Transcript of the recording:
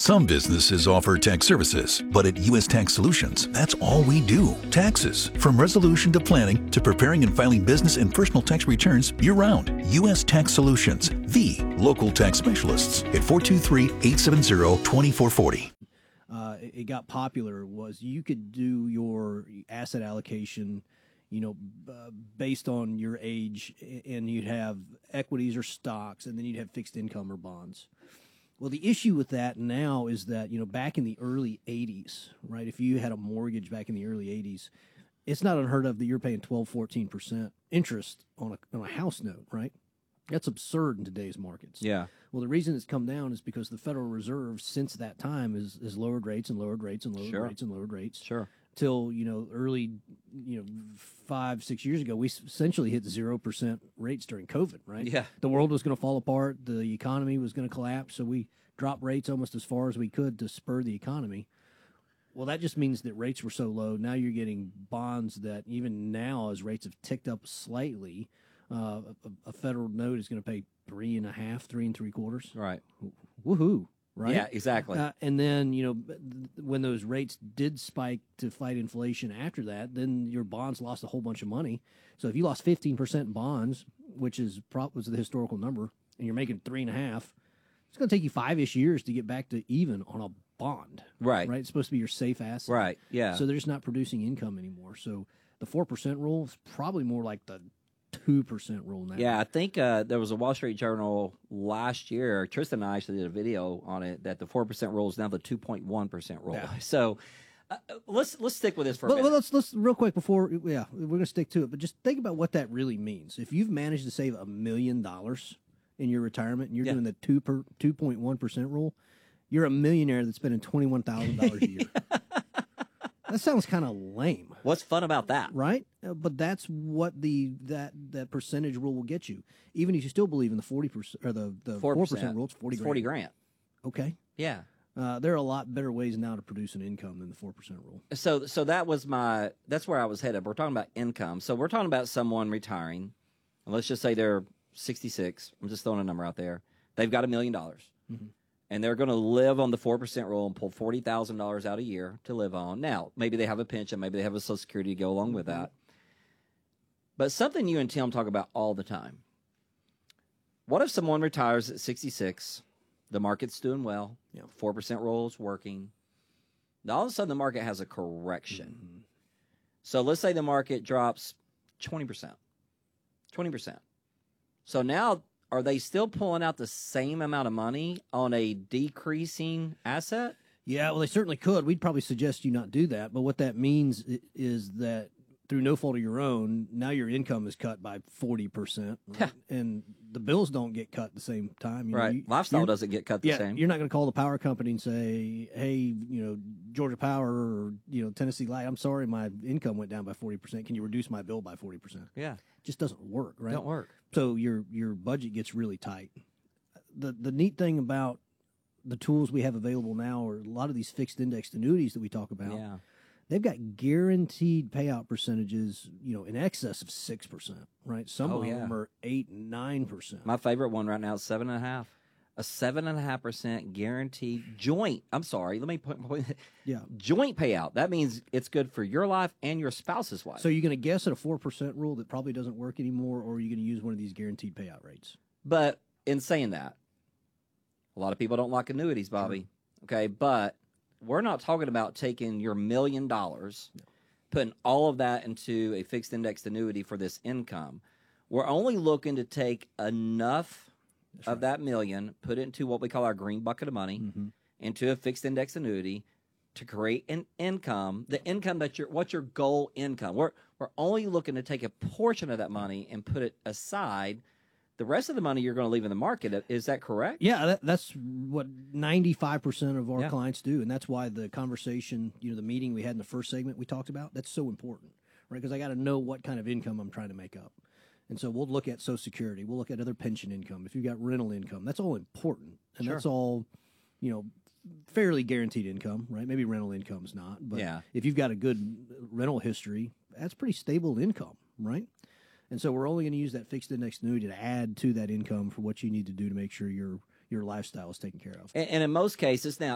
Some businesses offer tax services, but at U.S. Tax Solutions, that's all we do. Taxes. From resolution to planning to preparing and filing business and personal tax returns year-round. U.S. Tax Solutions, the local tax specialists at 423-870-2440. It got popular was you could do your asset allocation, based on your age, and you'd have equities or stocks, and then you'd have fixed income or bonds. Well, the issue with that now is that, back in the early 80s, right, if you had a mortgage back in the early 80s, it's not unheard of that you're paying 12, 14% interest on a house note, right? That's absurd in today's markets. Yeah. Well, the reason it's come down is because the Federal Reserve, since that time, has lowered rates and lowered rates and lowered rates and lowered rates. Sure. Till, early, 5-6 years ago, we essentially hit 0% rates during COVID, right? Yeah. The world was going to fall apart. The economy was going to collapse. So we dropped rates almost as far as we could to spur the economy. Well, that just means that rates were so low. Now you're getting bonds that even now, as rates have ticked up slightly, a federal note is going to pay 3.5%, 3 3/4. Right. Woohoo! Right. Yeah. Exactly. And then when those rates did spike to fight inflation after that, then your bonds lost a whole bunch of money. So if you lost 15% in bonds, which was the historical number, and you're making 3.5%, it's going to take you 5-ish years to get back to even on a bond. Right. Right. It's supposed to be your safe asset. Right. Yeah. So they're just not producing income anymore. So the 4% rule is probably more like the 2% rule now. Yeah, I think there was a Wall Street Journal last year. Tristan and I actually did a video on it that the 4% rule is now the 2.1% rule. Yeah. So let's stick with this for a minute. Let's real quick before we're going to stick to it. But just think about what that really means. If you've managed to save $1 million in your retirement and you're doing the 2.1% rule, you're a millionaire that's spending $21,000 a year. That sounds kind of lame. What's fun about that? Right? But that's what that percentage rule will get you. Even if you still believe in the 40% or the 4% rule, it's 40 grand. 40 grand. Okay. Yeah. There are a lot better ways now to produce an income than the 4% rule. So that's where I was headed. We're talking about income. So we're talking about someone retiring, and let's just say they're 66. I'm just throwing a number out there. They've got $1 million. Mm-hmm. And they're going to live on the 4% rule and pull $40,000 out a year to live on. Now, maybe they have a pension, maybe they have a Social Security to go along with that. But something you and Tim talk about all the time. What if someone retires at 66, the market's doing well, 4% rule is working, now all of a sudden the market has a correction. Mm-hmm. So let's say the market drops 20%. So now, are they still pulling out the same amount of money on a decreasing asset? Yeah, well, they certainly could. We'd probably suggest you not do that. But what that means is that through no fault of your own, now your income is cut by 40%. Right? And the bills don't get cut at the same time. Right. Lifestyle doesn't get cut the same. You're not going to call the power company and say, hey, Georgia Power or, Tennessee Light, I'm sorry, my income went down by 40%. Can you reduce my bill by 40%? Yeah. It just doesn't work, right? Don't work. So your budget gets really tight. The neat thing about the tools we have available now, or a lot of these fixed indexed annuities that we talk about, they've got guaranteed payout percentages, in excess of 6%, right? Some of them are 8, 9%. My favorite one right now is 7.5%. A 7.5% guaranteed joint. I'm sorry, let me point. Joint payout. That means it's good for your life and your spouse's life. So you're going to guess at a 4% rule that probably doesn't work anymore, or are you going to use one of these guaranteed payout rates? But in saying that, a lot of people don't like annuities, Bobby. Sure. Okay, but we're not talking about taking your $1 million, putting all of that into a fixed indexed annuity for this income. We're only looking to take enough of that $1 million, put it into what we call our green bucket of money, into a fixed index annuity to create an income. The income what's your goal income? We're only looking to take a portion of that money and put it aside. The rest of the money you're going to leave in the market. Is that correct? Yeah, that's what 95% of our clients do, and that's why the conversation, the meeting we had in the first segment we talked about, that's so important, right? Because I got to know what kind of income I'm trying to make up. And so we'll look at Social Security. We'll look at other pension income. If you've got rental income, that's all important. And that's all, fairly guaranteed income, right? Maybe rental income's not. But if you've got a good rental history, that's pretty stable income, right? And so we're only going to use that fixed index annuity to add to that income for what you need to do to make sure your lifestyle is taken care of. And in most cases, now,